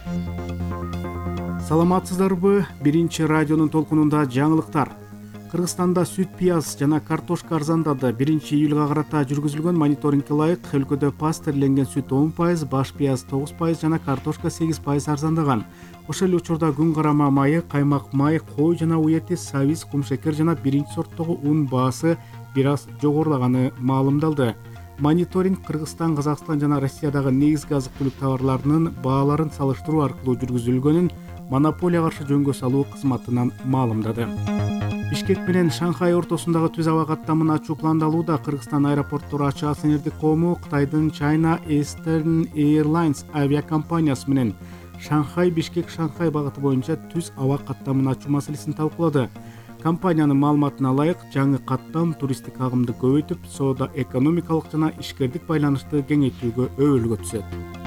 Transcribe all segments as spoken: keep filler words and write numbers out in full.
Саламатсыздарбы? Биринчи радионун толкунунда жаңылыктар. Кыргызстанда сүт, пияз жана картошка арзандады. биринчи июлга карата жүргүзүлгөн мониторингке ылайык өлкөдө пастерленген сүт он пайыз, баш пияз тогуз пайыз жана картошка сегиз пайыз арзандаган. Ошол эле учурда күн карама майы, каймак май, кой жана у эти, сабиз, кумшекер жана биринчи сорттогу ун баасы бир аз жогорулаганы маалымдалды. Мониторинг Кыргызстан, Казакстан жана Россиядагы негизги азык-түлүк товарларынын бааларын салыштыруу аркылуу жүргүзүлгөнүн монополия каршы жөнгө салуу кызматынан маалымдады. Бишкек менен Шанхай ортосундагы түз аба каттамын ачуу пландалууда. Кыргызстан аэропорттору ачык акционердик коому Кытайдын China Eastern Airlines авиакомпаниясы менен Шанхай Бишкек Шанхай багыты боюнча түз аба каттамын ачуу маселесин талкуулады. Компаниянын маалыматына ылайык, жаңы каттам туристтик агымды көбөйтүп, соода экономикалык жана ишкердик байланышты кеңейтүүгө өбөлгө түзөт.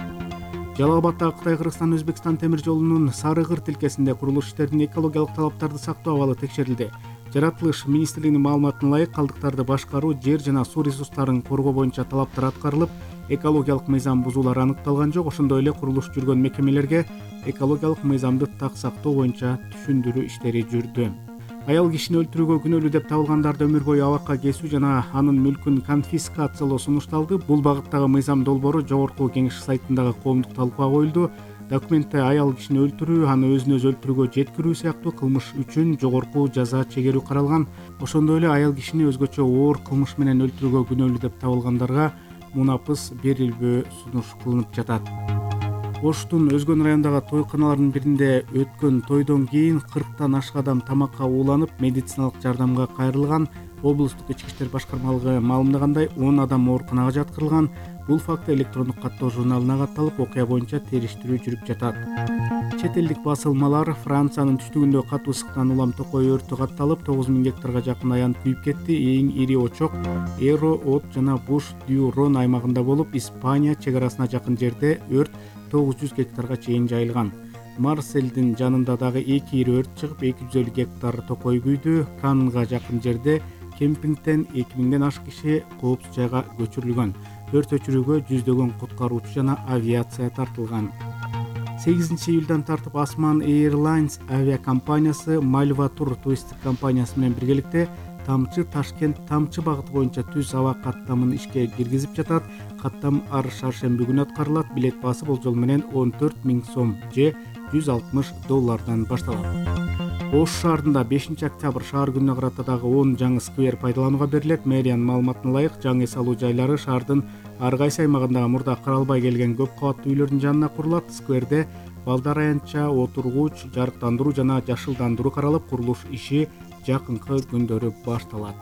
Жалал Абаддагы Кытай-Кыргызстан Өзбекстан темир жолунун Сары Кыр тилкесинде курулуш иштеринин экологиялык талаптарды сактоо абалы текшерилди. Жаратылыш министрлигинин маалыматына ылайык, калдыктарды башкаруу, жер жана суу ресурстарын коргоо боюнча талаптар аткарылып, экологиялык мыйзам бузуулар аныкталган жок. Ошондой эле курулуш жүргөн мекемелерге экологиялык мыйзамды так сактоо боюнча түшүндүрүү иштери жүрдү. Аял кишини өлтүрүүгө күнөөлүү деп табылгандарды өмүр бою абакка кесүү жана анын мүлкүн конфискациялоо сунушталды. Бул багыттагы мыйзам долбоору жогорку кеңеш сайтындагы коомдук талкууга коюлду. Документте аял кишини өлтүрүү, аны өзүн өзү өлтүрүүгө жеткирүү сыяктуу кылмыш үчүн жогорку жаза чегерүү каралган. Ошондой эле аял кишини өзгөчө оор кылмыш менен өлтүрүүгө күнөөлүү деп табылгандарга мунапыс берилбөө сунуш кылынып жатат. Оштун Өзгөн районундагы тойканалардын биринде өткөн тойдон кийин кырктан ашык адам тамакка ууланып, медициналык жардамга кайрылган. Облустук ички иштер башкармалыгы маалымдагандай, он адам ооруканага жаткырылган. Бул факты электрондук каттоо журналына катталып, окуя боюнча териштирүү жүрүп жатат. Чет элдик басылмалар Франциянын түштүгүндө катуу ысыктан улам токой өртү катталып, тогуз миң гектарга жакын аян күйүп кетти. Эң ири очок Эро, От жана Буш-дю-Рон аймагында болуп, Испания чек арасына жакын жерде өрт тогуз жүз гектарга чейин жайылган. Марселдин жанында дагы эки ири өрт чыгып, эки жүз элүү гектар токой күйдү. Каннга жакын жерде кемпингден эки миңден ашык киши коопсуз жайга көчүрүлгөн. Өрт өчүрүүгө жүздөгөн куткаруучу жана авиация тартылган. сегизинчи июлдан тартып Осман Airlines авиакомпаниясы Мальва Тур туристтик компаниясы менен биргеликте Тамчы Ташкент Тамчы багыты боюнча түз аба каттамын ишке киргизип жатат. Каттам ар шаршемби күнү аткарылат. Билет баасы болжол менен он төрт миң сом же жүз алтымыш доллардан башталат. Ош шаарында бешинчи октябрь шаар күнүнө карата дагы он жаңы сквер пайдаланууга берилет. Мэриянын маалыматына ылайык, жаңы эс алуу жайлары шаардын ар кайсы аймагындагы мурда каралбай келген көп кабаттуу үйлөрдүн жанына курулат. Скверде балдар аянтча, отургуч, жарыктандыруу жана жашылдандыруу каралып, курулуш иши жакынкы күндөрү башталат.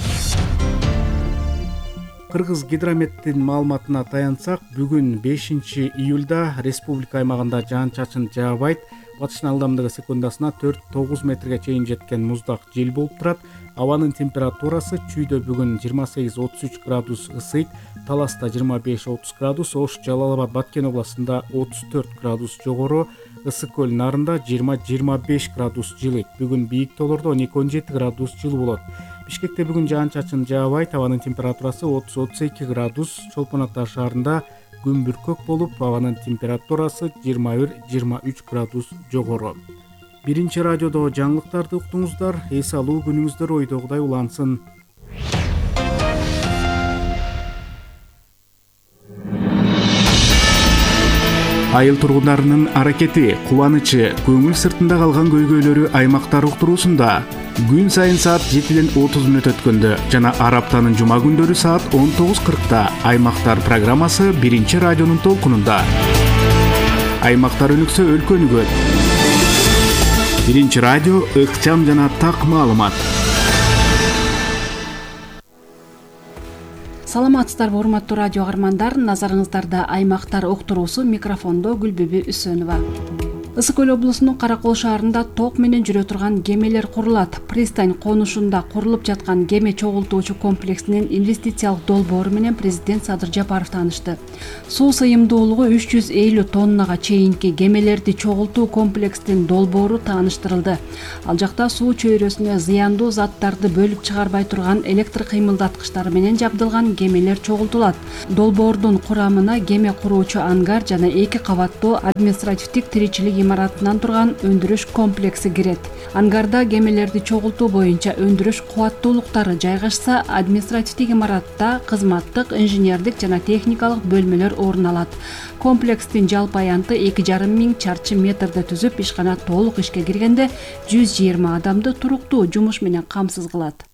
Кыргыз гидрометтин маалыматына таянсак, бүгүн бешинчи июлда республика аймагында жаан-чачын жаабайт. Батыштын ылдамдыгы секундасына төрт тогуз метрге чейин жеткен муздак жел болуп турат. Абанын температурасы чүйдө бүгүн жыйырма сегиз отуз үч градус ысыйт, Таласта жыйырма беш отуз градус, Ош, Жалал Абад, Баткен областында отуз төрт градус жогору, Ысык көл Нарында жыйырма жыйырма беш градус жылыйт. Бүгүн бийик тоолордо он эки он жети градус жылуу болот. Бишкекте бүгүн жаан-чачын жаабайт, абанын температурасы отуз отуз эки градус, Чолпон Ата шаарында күн бүркөк болуп, абанын температурасы жыйырма бир жыйырма үч градус жогору. Биринчи радиодо жаңылыктарды уктуңуздар. Эс алуу күнүңүздөр ойдогудай улансын. Айыл тургундарынын аракети, кубанычы, көңүл сыртында калган көйгөйлөрү аймактар уктуруусунда. Күн сайын саат жетиден отуз мүнөт өткөндө жана ар аптанын жума күндөрү саат он тогуз кыркта Аймактар программасы биринчи радионун толкунунда. Аймактар өнүксө өлкө өнүгөт. Биринчи радио ыкчам жана так маалымат. Саламатсыздарбы, урматтуу радио каармандар. Назарыңыздарда Аймактар уктуруусу, микрофондо Гүлбүбү Үсөнова. Ысык Көл облусунун Каракол шаарында ток менен жүрө турган кемелер курулат. Пристань конушунда курулуп жаткан кеме чогултуучу комплексинин инвестициялык долбоору менен президент Садыр Жапаров таанышты. Суу сыйымдуулугу үч жүз элүү тоннага чейинки кемелерди чогултуу комплексинин долбоору тааныштырылды. Ал жакта суу чөйрөсүнө зыяндуу заттарды бөлүп чыгарбай турган электр кыймылдаткычтары менен жабдылган кемелер чогултулат. Долбоордун курамына кеме куруучу ангар жана эки кабаттуу административдик тиричилик имаратынан турган өндүрүш комплекси кирет. Ангарда кемелерди чогултуу боюнча өндүрүш кубаттуулуктары жайгашса, административдик имаратта кызматтык, инженердик жана техникалык бөлмөлөр орун алат. Комплекстин жалпы аянты эки жарым миң чарчы метрди түзүп, ишкана толук ишке киргенде жүз жыйырма адамды туруктуу жумуш менен камсыз кылат.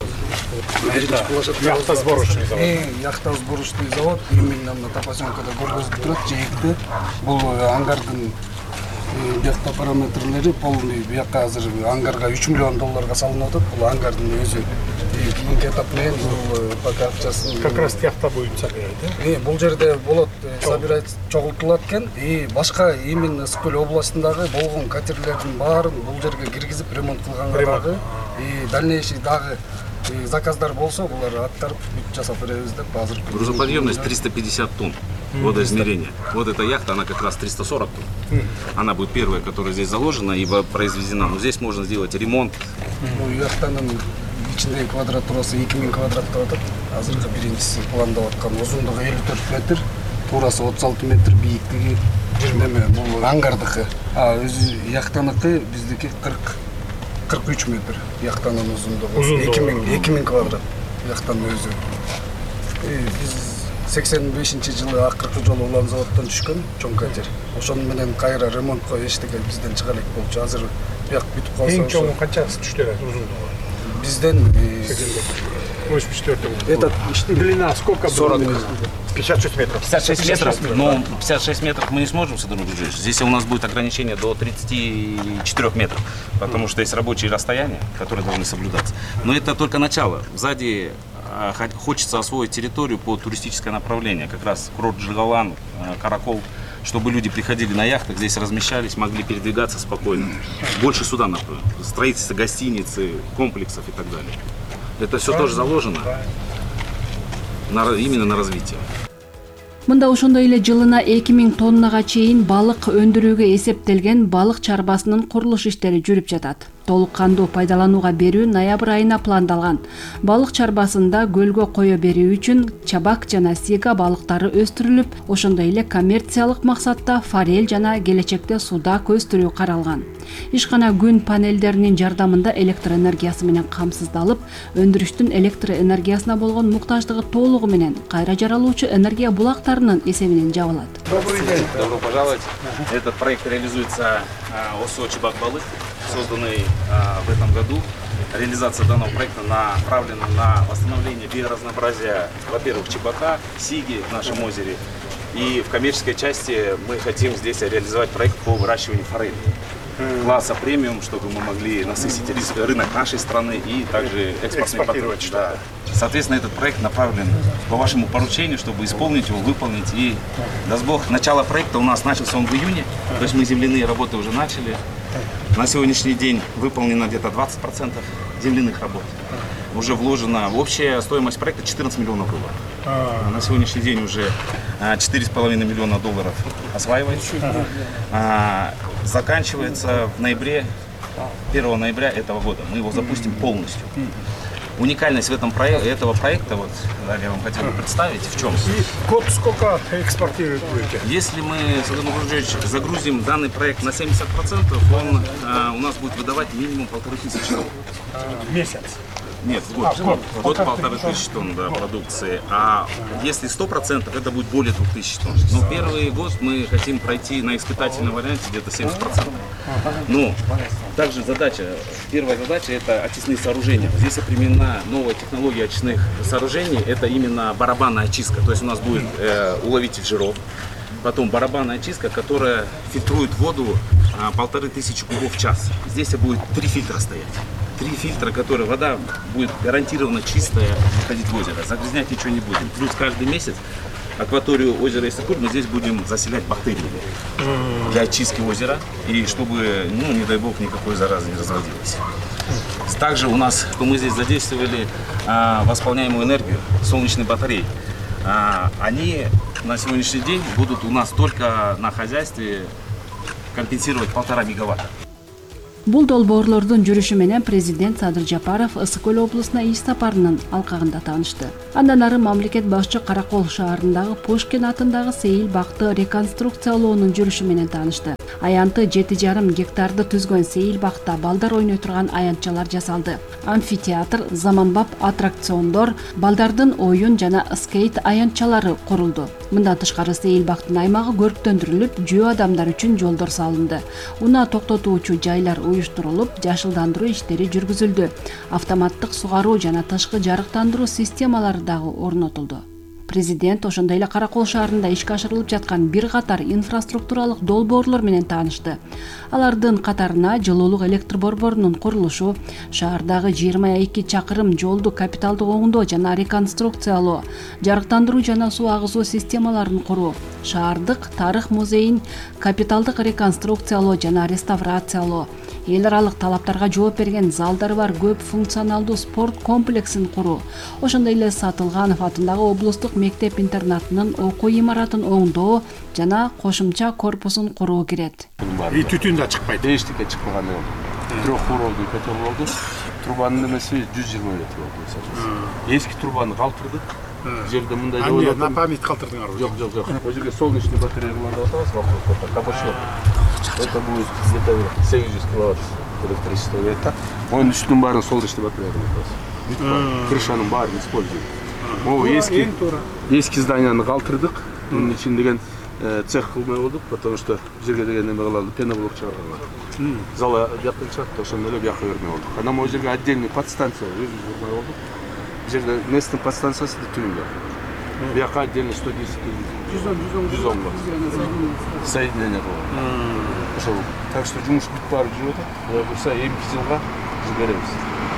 Яхтосборочный завод. Яхтосборочный завод именно на Топосенкада көргөзүп турат, жээкте. Бул ангардын бияқта параметрлери полный. Бияққа азыр ангарга үч миллион долларга салынып атат. Бул ангардын өзү кийинки этап менен бул пока акчасын как раз яхта будет собирать, да? Бул жерде болот, собирать чогултулат экен. И башка именно Ысык Көл областындагы болгон катерлердин баарын бул жерге киргизип ремонт кылганга дагы и дальнейший дагы заказдар болсо, булар аттарып бүт жасап беребиз деп азыр. Грузоподъемность триста пятьдесят тонн. Водоизмерение. Вот эта яхта, она как раз триста сорок тонн. Она будет первая, которая здесь заложена и произведена. Но здесь можно сделать ремонт. Ну, яхтанын ичиндеги квадрат турасы эки миң квадрат деп атат. Азыркы биринчиси пландап аткан узундугу элүү төрт метр, турасы отуз алты метр, бийиктиги жыйырма. Бул ангардыкы. А өзү яхтаныкы биздики кырк кырк үч метр. Яхтанын узундугу эки миң квадрат. Яхтанын өзү. Биз сексен бешинчи жылы акыркы жолу улан заводдон түшкөн чоң катер. Ошону менен кайра ремонтко эчтеке бизден чыга элек болчу. Азыр бияк бүтүп калса. Эң чоңу канчасы түштүр узундугу? Бизден восемьдесят четыре. Этот длина сколько? сорок. пятьдесят шесть метров. пятьдесят шесть метров. Но пятьдесят шесть метров мы не сможем, Садыр Нургулевич. Здесь у нас будет ограничение до тридцати четырёх метров, потому что есть рабочие расстояния, которые должны соблюдаться. Но это только начало. Сзади хочется освоить территорию по туристическое направление, как раз курорт Жигалан, Каракол, чтобы люди приходили на яхтах, здесь размещались, могли передвигаться спокойно. Больше сюда направлено. Строительство гостиницы, комплексов и так далее. Это все тоже заложено на, именно на развитие. Мында ошондой эле жылына эки миң тоннага чейин балык өндүрүүгө эсептелген балык чарбасынын курулуш иштери жүрүп жатат. Толук кандуу пайдаланууга берүү ноябрь айына пландалган. Балык чарбасында көлгө кое берүү үчүн чабак жана сига балыктары өстүрүлүп, ошондой эле коммерциялык максатта форель жана келечекте судак өстүрүү каралган. Ишкана күн панелдеринин жардамында электр энергиясы менен камсыздалып, өндүрүштүн электр энергиясына болгон муктаждыгы толугу менен кайра жаралуучу энергия булактарынын эсебинен жабылат. Добрый день. Добро пожаловать. Этот проект реализуется ОСО «Чебак-Балык», созданный в этом году. Реализация данного проекта направлена на восстановление биоразнообразия, во-первых, чебака, сиги в нашем озере. И в коммерческой части мы хотим здесь реализовать проект по выращиванию форели класса премиум, чтобы мы могли насытить рынок нашей страны и также экспортировать. Да. Соответственно, этот проект направлен по вашему поручению, чтобы исполнить его, выполнить. И, даст Бог, начало проекта у нас начался он в июне, то есть мы земляные работы уже начали. На сегодняшний день выполнено где-то двадцать процентов земляных работ. Уже вложена общая стоимость проекта четырнадцать миллионов долларов. А на сегодняшний день уже четыре с половиной миллиона долларов осваивается. А, заканчивается в ноябре, первого ноября этого года. Мы его запустим полностью. Уникальность в этом проекте, этого проекта, вот, я вам хотел бы представить, в чем? И год сколько экспортирует будете? Если мы, Садыр Нургулевич, загрузим данный проект на семьдесят процентов, он а, у нас будет выдавать минимум полторы тысячи тонн. В месяц? Нет, в год. А, в год. В год полторы тысячи тонн да, продукции. А если сто процентов, это будет более двух тысяч тонн. Но первый год мы хотим пройти на испытательном варианте где-то семьдесят процентов. Но также задача, первая задача это очистные сооружения. Здесь применена новая технология очистных сооружений, это именно барабанная очистка. То есть у нас будет э, уловитель жиров. Потом барабанная очистка, которая фильтрует воду а, полторы тысячи кубов в час. Здесь будет три фильтра стоять. Три фильтра, которые вода будет гарантированно чистая выходить в озеро. Загрязнять ничего не будем. Плюс каждый месяц акваторию озера Иссык-Куль мы здесь будем заселять бактериями для очистки озера и чтобы, ну, не дай бог, никакой заразы не разводилось. Также у нас, что мы здесь задействовали а, восполняемую энергию солнечной батареи. А, они на сегодняшний день будут у нас только на хозяйстве компенсировать полтора мегаватта. Бул долбоорлордун жүрүшү менен президент Садыр Жапаров Ысык-Көл облусуна иш сапарынын алкагында таанышты. Андан ары мамлекет башчы Каракол шаарындагы Пушкин атындагы сейил бакты реконструкциялоонун жүрүшү менен таанышты. Аянты жети жарым гектарды түзгөн сейил бакта балдар ойной турган аянтчалар жасалды. Амфитеатр, заманбап аттракциондор, балдардын оюн жана скейт аянтчалары курулду. Мындан тышкары сейил бактын аймагы көрктөндүрүлүп, жөө адамдар үчүн жолдор салынды. Унаа токтотуучу жайлар уюштурулуп, жашылдандыруу иштери жүргүзүлдү. Автоматтык сугаруу жана тышкы жарыктандыруу системалары дагы орнотулду. Президент ошондой эле Каракол шаарында ишке ашырылып жаткан бир катар инфраструктуралык долбоорлор менен таанышты. Алардын катарына жылуулук электр борборунун курулушу, шаардагы жыйырма эки чакырым жолду капиталдык оңдоо жана реконструкциялоо, жарыктандыруу жана суу агызуу системаларын куруу, шаардык тарых музейин капиталдык реконструкциялоо жана реставрациялоо, эл аралык талаптарга жооп берген залдары бар көп функционалдуу спорт комплексин куруу, ошондой эле Сатылганов атындагы облустук мектеп-интернатынын окуу имаратын оңдоо жана кошумча корпусун куруу кирет. И түтүн да чыкпайт. Эчтеке чыкпаган жок. Трехуровый котел болду. Трубанын немеси жүз жыйырма метр болду. Эски трубаны калтырдык. Жерде мындай А не, на память калтырдыңар. Жок, жок, жок. Бул жерге солнечный батарея кулданып атабыз, вокруг капочок. Это будет где-то сегиз жүз киловатт электричество берет да. Onun üstünün баарын солнечный батарея кулданабыз. Крышанын баарын используем. Могу эски эски зданияны калтырдык. Bunun için деген цех кылмай болдук, потому что жерге деген неме кылалы, пеноблок чыгарганга. Зала жактан чыкты, ошондой эле бияка бермей болдук. Анан могу жерге отдельный подстанция курмай болдук. Бул жерде местный подстанциясы да түнүндө. Бияка отдельный сто десять жүз он бар. Соединение кылып. Ошол. Так что жумуш бүт баары жүрүп атат. Кудай буйрса эмки жылга жиберебиз.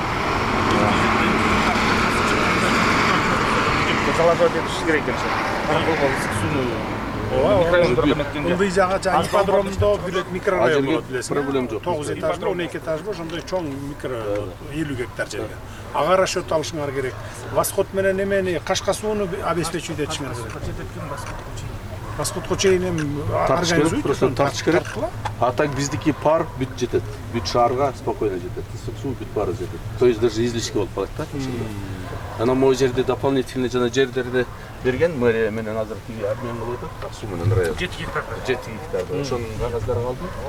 Золотой бетиш керек экен. Мындай жага жана ипподромдо бир микрорайон болот билесиң. Проблем жок. тогуз этажды, он эки этажды, ошондой чоң микро элүү гектар жерге. Ага расчет алышыңар керек. Восход менен эмени, Кашка сууну обеспечивать этишиңер керек. Восходко чейин эми организуйт, просто тартыш керек. А так биздики пар бүт жетет. Бүт шаарга спокойно жетет. Ысык суу бүт баары жетет. То есть даже излишки болуп калат да. Анан могу жерде дополнительно жана жерлерди берген мэрия менен азыр тиги обмен кылып атат. Суу менен район. жети гектар. жети гектар. Ошонун кагаздары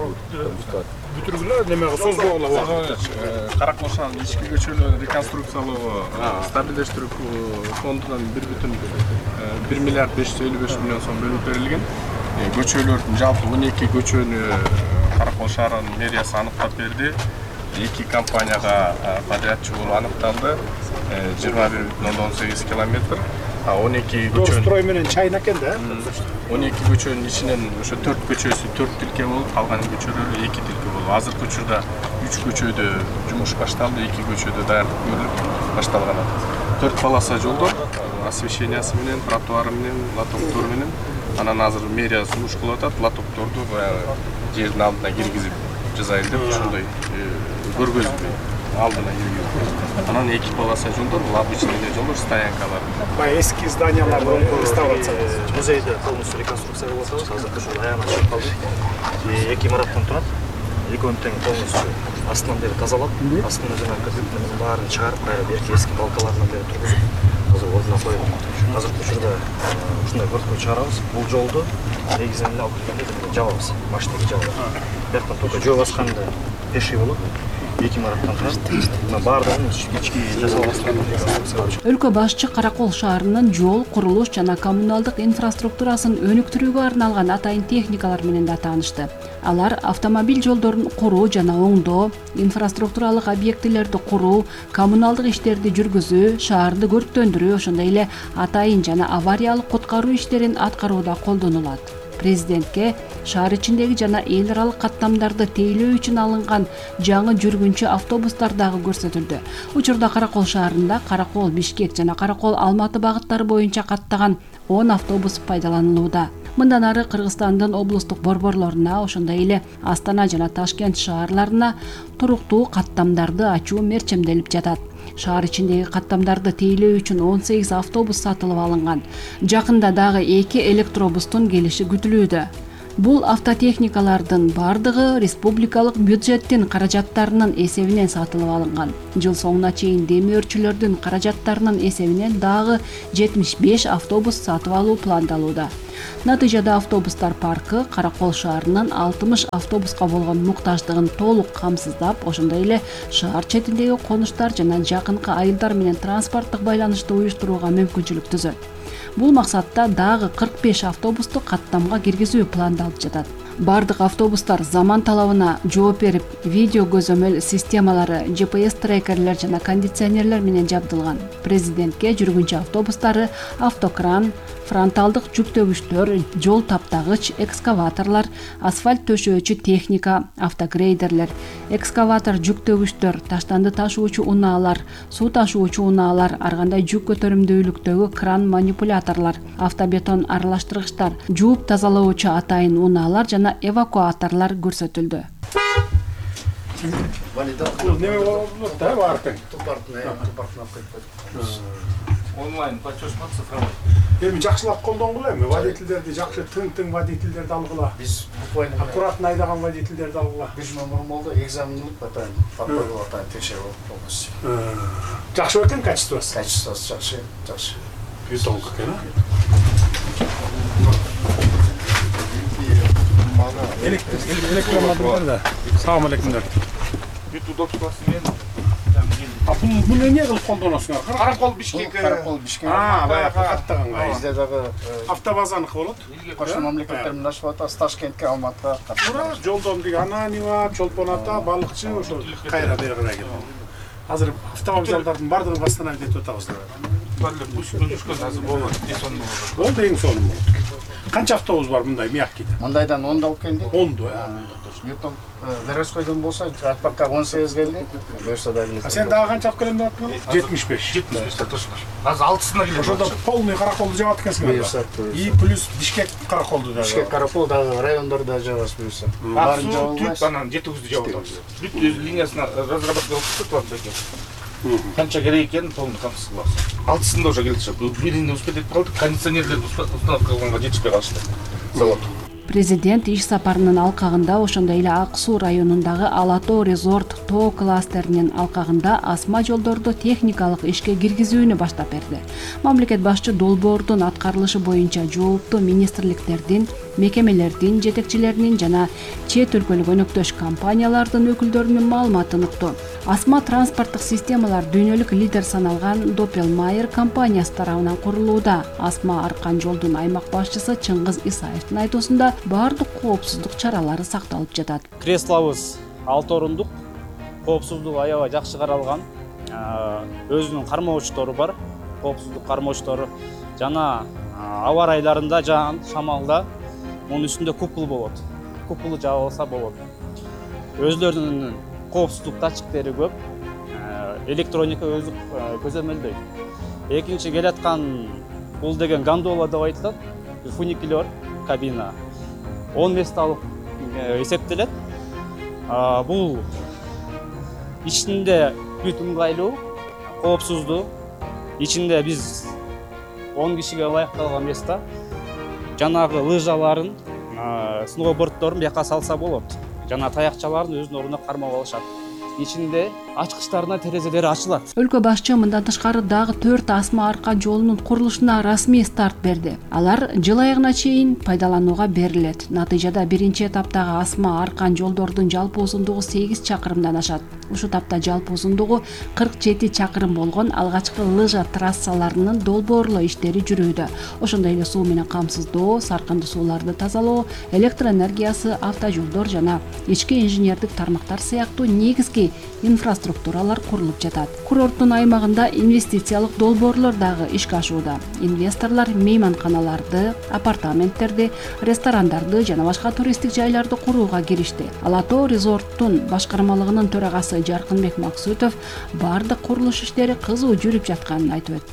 калды. Бүтүргүлөр немеге созбогула. Каракол шаарынын ички көчөлөрүн реконструкциялоо, стабилдештирүү фондунан бир бүтүн бир миллиард беш жүз элүү беш миллион сом бөлүп берилген. Көчөлөрдүн жалпы он эки көчөнү Каракол шаарынын мэриясы аныктап берди. Эки компанияга подрядчы болуп аныкталды. жыйырма бир бүтүн ондон сегиз километр. А он эки көчөнүн строй менен чайын экен да. он эки көчөнүн ичинен ошо төрт көчөсү төрт тилке болуп, калган көчөлөр эки тилке болуп. Азыркы учурда үч көчөдө жумуш башталды, эки көчөдө даярдык көрүлүп башталган. төрт полоса жолдор, освещениясы менен, тротуары менен, лотоктор менен. Анан азыр мэрия сунуш кылып атат, лотокторду баягы жердин алдына киргизип жасайын деп ошондой көргөзүп алдына киргизип. Анан эки полоса жолдор, обычный жолдор, стоянкалар. Баягы эски зданияларды реставрация. Музейде полностью реконструкция кылып атабыз. Азыр ошол аягына чыгып калды. Эки имараттан турат. Экөөнү тең полностью астынан бери тазалап, астына жана кыргыздын баарын чыгарып, кайра берки эски балкаларынан бери тургузуп, азыр ордуна коюп. Азыркы учурда ушундай көркөй чыгарабыз. Бул жолду негизинен алып келгенде жабабыз, машинеге жабабыз. Бияктан только жөө басканда пеший болот. Эки имараттан турат. Мына баардыгын ички жасалган. Өлкө башчы Каракол шаарынын жол, курулуш жана коммуналдык инфраструктурасын өнүктүрүүгө арналган атайын техникалар менен да таанышты. Алар автомобиль жолдорун куруу жана оңдоо, инфраструктуралык объектилерди куруу, коммуналдык иштерди жүргүзүү, шаарды көрктөндүрүү, ошондой эле атайын жана авариялык куткаруу иштерин аткарууда колдонулат. Президентке шаар ичиндеги жана эл аралык каттамдарды тейлөө үчүн алынган жаңы жүргүнчү автобустар дагы көрсөтүлдү. Учурда Каракол шаарында Каракол Бишкек жана Каракол Алматы багыттары боюнча каттаган он автобус пайдаланылууда. Мындан ары Кыргызстандын облустук борборлоруна, ошондой эле Астана жана Ташкент шаарларына туруктуу каттамдарды ачуу мерчемделип жатат. Шаар ичиндеги каттамдарды тейлөө үчүн он сегиз автобус сатылып алынган. Жакында дагы эки электробустун келиши күтүлүүдө. Бул автотехникалардын бардыгы республикалык бюджеттин каражаттарынын эсебинен сатылып алынган. Жыл соңуна чейин демөөрчүлөрдүн каражаттарынын эсебинен дагы жетимиш беш автобус сатып алуу пландалууда. Натыйжада автобустар паркы Каракол шаарынын алтымыш автобуска болгон муктаждыгын толук камсыздап, ошондой эле шаар четиндеги конуштар жана жакынкы айылдар менен транспорттук байланышты уюштурууга мүмкүнчүлүк түзөт. Бул максатта дагы кырк беш автобусту каттамга киргизүү пландалып жатат. Бардык автобустар заман талабына жооп берип, видео көзөмөл системалары, Джи Пи Эс трекерлер жана кондиционерлер менен жабдылган. Президентке жүргүнчү автобустары автокран, фронталдык жүктөгүчтөр, жол таптагыч, экскаваторлор, асфальт төшөөчү техника, автогрейдерлер, экскаватор жүктөгүчтөр, таштанды ташуучу унаалар, суу ташуучу унаалар, ар кандай жүк көтөрүмдүүлүктөгү кран манипуляторлор, автобетон аралаштыргычтар, жууп тазалоочу атайын унаалар жана эвакуаторлор көрсөтүлдү. Неме болот да барпен. Онлайн платеж бар, цифровой. Эми жакшылап колдонгула, эми водительдерди жакшы тың-тың водительдерди алгыла. Биз буквально аккуратно айдаган водительдерди алгыла. Биз номер болду, экзаменlik атайын, патруль атайын текшерип полностью. Жакшы экен качествосы. Качествосы жакшы, жакшы. Бетонка экен. Электромобилдер да. Салам алейкумдар. Бүт удобствосы менен. А буну эмне кылып колдоносуңар? Каракол Бишкек. Каракол Бишкек. А, баягы каттаган. Бизде дагы Автобазанык болот. Кошмо мамлекеттер менен ашып атат, Ташкентке, Алматыга Тура жолдон деги Ананева, Чолпон ата, балыкчы ошо кайра бери карай келген. Азыр автовокзалдардын бардыгын восстановить этип атабыз. Барлык буш күнүшкө азыр болот. Эсонду болот. Болду эң сонун болот. Канча автобус бар мындай мягкийде? Мындайдан он да алып келди. он да. Ютон Верескойдон болсо, Атпакка он сегиз келди. Буюрса да келет. А сен дагы канча алып келем деп аттың? жетимиш беш. жетимиш беш точно. Азыр алтысына келет. Ошондо полный караколду жабат экенсиң. Буюрса. И плюс Бишкек караколду да. Бишкек каракол дагы райондордо жабасыз буюрса. Барын жабылбайт, анан жетигизди жабып атабыз. Бүт өз линиясына разработка кылып атат экен. Канча керек экен полный камсыз кылабыз. Алтысында уже келишип, бирине успеть этип калдык, кондиционерлерди установка кылганга жетишпей калышты. Завод. Президент иш сапарынын алкагында, ошондой эле Ак Суу районундагы Ала Тоо резорт тоо кластеринин алкагында асма жолдорду техникалык ишке киргизүүнү баштап берди. Мамлекет башчы долбоордун аткарылышы боюнча жооптуу министрликтердин, мекемелердин жетекчилеринин жана чет өлкөлүк өнөктөш компаниялардын өкүлдөрүнүн маалыматын укту. Асма транспорттук системалар дүйнөлүк лидер саналган Doppelmayr компаниясы тарабынан курулууда. Асма аркан жолдун аймак башчысы Чыңгыз Исаевдин айтуусунда баардык коопсуздук чаралары сакталып жатат. Креслобуз алты орундук, коопсуздугу аябай жакшы каралган. Өзүнүн кармоочтору бар, коопсуздук кармоочтору жана аба ырайларында жаан шамалда мунун үстүндө купол болот. Куполу жабылса болот. Өзлөрүнүн коопсуздук датчиктери көп. Электроника өзү көзөмөлдөйт. Экинчи келаткан бул деген гондола деп айтылат. Фуникулер кабина. он месталык эсептелет. Бул ичинде бүт ыңгайлуу, коопсуздуу. Ичинде биз он кишиге ылайыкталган места. Жанагы лыжаларын, сноуборддорун бияка салса болот. Жана таякчаларын өзүнүн ордуна кармап алышат. Ичинде ачкычтарына терезелери ачылат. Өлкө башчы мындан тышкары дагы төрт асма аркан жолунун курулушуна расмий старт берди. Алар жыл айыгына чейин пайдаланууга берилет. Натыйжада биринчи этаптагы асма аркан жолдордун жалпы узундугу сегиз чакырымдан ашат. Ушул тапта жалпы узундугу кырк жети чакырым болгон алгачкы лыжа трассаларынын долбоорлоо иштери жүрүүдө. Ошондой эле суу менен камсыздоо, саркынды сууларды тазалоо, электр энергиясы, автожолдор жана ички инженердик тармактар сыяктуу негизги инфраструктуралар курулуп жатат. Курорттун аймагында инвестициялык долбоорлор дагы ишке ашууда. Инвесторлор мейманканаларды, апартаменттерди, ресторандарды жана башка туристтик жайларды курууга киришти. Ала Тоо резорттун башкармалыгынын төрагасы Жаркынбек Максутов бардык курулуш иштери кызуу жүрүп жатканын айтып өттү.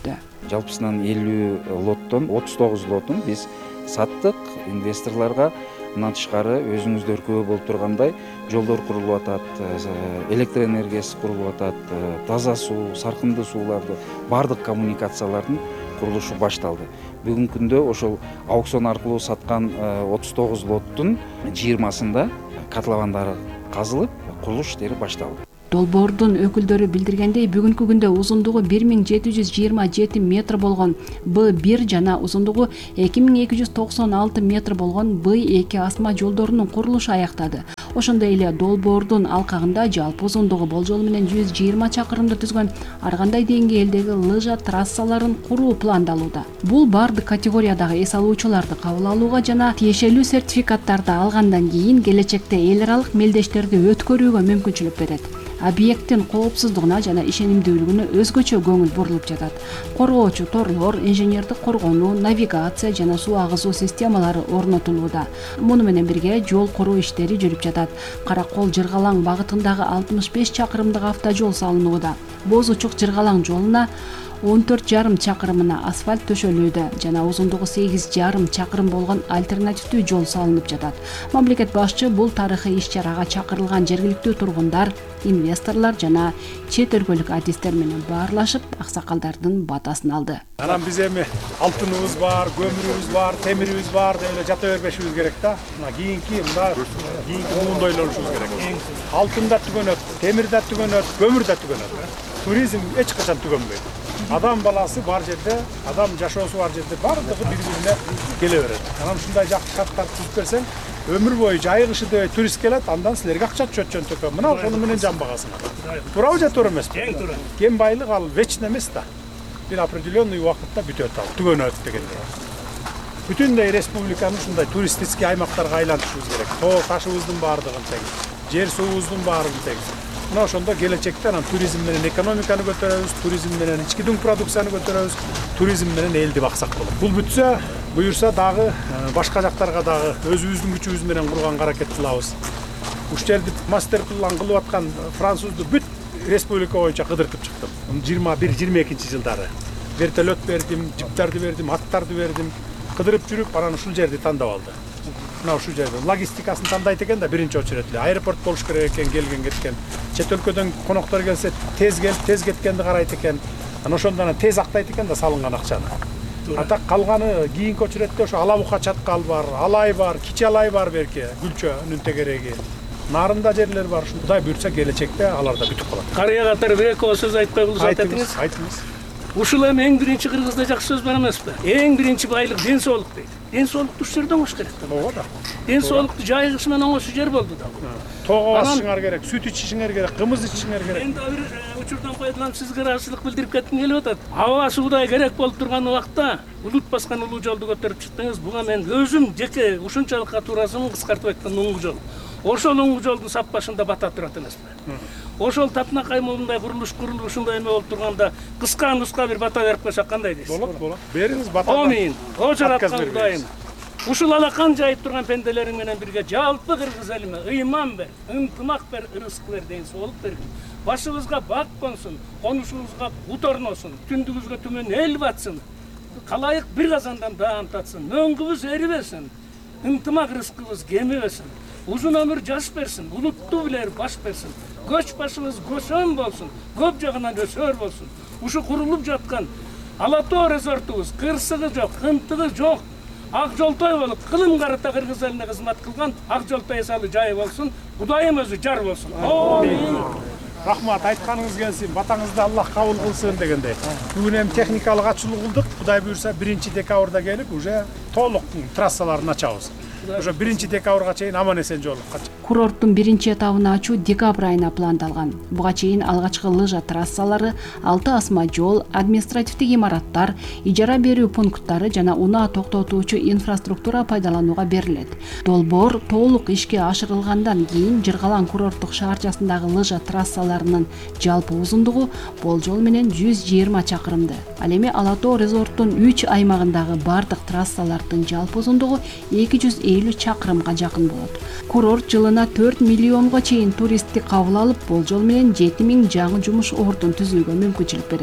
жалпысынан элүү лоттон отуз тогуз лотун биз саттык инвесторлорго. Мындан тышкары өзүңүздөр күбө болуп тургандай жолдор курулуп атат, электр энергиясы курулуп атат, таза суу, саркындуу сууларды, баардык коммуникациялардын курулушу башталды. Бүгүнкү күндө ошол аукцион аркылуу саткан отуз тогуз лоттун жыйырмасында котловандары казылып, курулуш иштери башталды. Долбоордун өкүлдөрү билдиргендей, бүгүнкү күндө узундугу бир миң жети жүз жыйырма жети метр болгон Б бир жана узундугу эки миң эки жүз токсон алты метр болгон Б эки асма жолдорунун курулушу аяктады. Ошондой эле долбоордун алкагында жалпы узундугу болжол менен жүз жыйырма чакырымды түзгөн ар кандай деңгээлдеги лыжа трассаларын куруу пландалууда. Бул бардык категориядагы эс алуучуларды кабыл алууга жана тиешелүү сертификаттарды алгандан кийин келечекте эл аралык мелдештерди өткөрүүгө мүмкүнчүлүк берет. Объекттин коопсуздугуна жана ишенимдүүлүгүнө өзгөчө көңүл бурулуп жатат. Коргоочу торлор, инженердик коргонуу, навигация жана суу агызуу системалары орнотулууда. Муну менен бирге жол куруу иштери жүрүп жатат. Каракол Жыргалаң багытындагы алтымыш беш чакырымдык автожол салынууда. Боз Учук Жыргалаң жолуна он төрт жарым чакырымына асфальт төшөлүүдө жана узундугу сегиз жарым чакырым болгон альтернативдүү жол салынып жатат. Мамлекет башчы бул тарыхый иш-чарага чакырылган жергиликтүү тургундар, инвесторлор жана чет өлкөлүк артисттер менен баарлашып, аксакалдардын батасын алды. Анан биз эми алтыныбыз бар, көмүрүбүз бар, темирибиз бар деп эле жата бербешибиз керек да. Мына кийинки мына кийинки муунду ойлонушубуз керек. Алтын да түгөнөт, темир да түгөнөт, көмүр да түгөнөт. Туризм эч качан түгөнбөйт. Адам баласы бар жерде, адам жашоосу бар жерде бардыгы бири-бирине келе берет. Анан ушундай жакшы шарттарды түзүп берсең, өмүр бою жайык иши дебей турист келет, андан силерге акча түшөт жөнтөккө. Мына ошону менен жан багасың. Туурабы же туура эмеспи? Тең туура. Кен байлык ал вечный эмес да. Бир определенный убакытта бүтөт ал, түгөнөт дегендей. Бүтүндөй республиканы ушундай туристический аймактарга айлантышыбыз керек. Тоо ташыбыздын баардыгын тең, жер суубуздун баарын тең. Мына ошондо келечекте анан туризм менен экономиканы көтөрөбүз, туризм менен ички дүң продукцияны көтөрөбүз, туризм менен элди баксак болот. Бул бүтсө, буюрса дагы башка жактарга дагы өзүбүздүн күчүбүз менен курганга аракет кылабыз. Уш жерди мастер-план кылып аткан французду бүт республика боюнча кыдыртып чыктым. жыйырма бир жыйырма экинчи жылдары вертолет бердим, жиптарды бердим, аттарды бердим. Кыдырып жүрүп, анан ушул жерди тандап алды. Мына ушул жерде логистикасын тандайт экен да биринчи очередь эле. Аэропорт болуш керек экен, келген кеткен. Чет өлкөдөн коноктор келсе, тез келип, тез кеткенди карайт экен. Анан ошондон тез актайт экен да салынган акчаны. Ата калганы кийинки очередте ошо Ала Бука чаткал бар, Алай бар, Кичи Алай бар берке, Гүлчөнүн тегереги. Нарында жерлер бар. Кудай буйрса келечекте алар да бүтүп калат. Карыя катары бир эки сөз айтпай бул зат айтыңыз. Айтыңыз. Ушул эми эң биринчи Кыргызда жакшы сөз бар эмеспи? Эң биринчи байлык ден соолук дейт. Ден соолукту ушул жерде оңош керек да. Ого да. Ден соолукту жайыгыш менен оңош жер болду да. Тоого басышыңар керек, сүт ичишиңер керек, кымыз ичишиңер керек. Мен да бир учурдан пайдаланып сизге ыраазычылык билдирип кетким келип атат. Аба суудай керек болуп турган убакта булут баскан улуу жолду көтөрүп чыктыңыз. Буга мен өзүм жеке ушунчалык катуурасын кыскартып айткан уңгу жол. Ошол уңгу жолдун сап башында бата турат эмеспи? Ошол Татнакай моундай курулуш курулуп ушундай эме болуп турганда кыска нуска бир бата берип койсок кандай дейсиз? Болот, болот. Бериңиз бата. Амин. О жараткан Кудайым. Ушул алакан жайып турган пенделериң менен бирге жалпы кыргыз элиме ыйман бер, ынтымак бер, ырыскы бер, ден соолук бергин. Башыбызга бак консун, конушубузга бут орносун, түндүгүбүзгө түмөн эл батсын. Калайык бир казандан даам татсын, мөңгүбүз эрибесин, ынтымак ырыскыбыз кемибесин. Uzun ömür жаш берсин, улуттуу билер баш берсин. Көч башыбыз көсөн болсун, көп жагынан өсөр болсун. Ушу курулуп жаткан Ала Тоо резортубуз кырсыгы жок, кынтыгы жок. Ак жолтой болуп, кылым карата кыргыз элине кызмат кылган ак жолтой эсалы жай болсун. Кудайым өзү жар болсун. Амин. Рахмат, айтканыңыз келсин, батаңызды Аллах кабыл кылсын дегендей. Бүгүн эми техникалык ачылуу кылдык. Кудай буйрса биринчи декабрда келип уже толук трассаларын ачабыз. Ошо биринчи декабрга чейин аман эсен жолукка. Курорттун биринчи этабын ачуу декабрь айына пландалган. Буга чейин алгачкы лыжа трассалары, алты асма жол, административдик имараттар, ижара берүү пункттары жана унаа токтотуучу инфраструктура пайдаланууга берилет. Долбоор толук ишке ашырылгандан кийин Жыргалаң курорттук шаарчасындагы лыжа трассаларынын жалпы узундугу болжол менен жүз жыйырма чакырымды. Ал эми Ала Тоо резорттун үч аймагындагы бардык трассалардын жалпы узундугу эки жүз элүү чакырымга жакын болот. Курорт жылына төрт миллионго чейин туристти кабыл алып, болжол менен жети миң жаңы жумуш ордун түзүүгө мүмкүнчүлүк берет.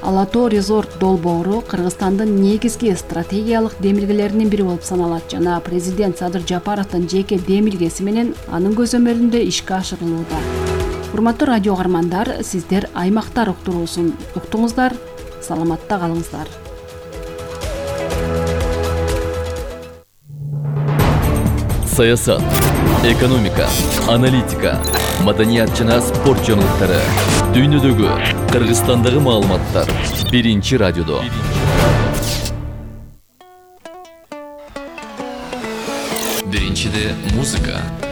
Ала Тоо резорт долбоору Кыргызстандын негизги стратегиялык демилгелеринин бири болуп саналат жана президент Садыр Жапаровдун жеке демилгеси менен анын көзөмөлүндө ишке ашырылууда. Урматтуу радио каармандар, сиздер аймактар уктуруусун уктуңуздар, саламатта калыңыздар. Саясат, экономика, аналитика, маданият жана спорт жаңылыктары, дүйнөдөгү, Кыргызстандагы маалыматтар биринчи радиодо. Биринчиде музыка.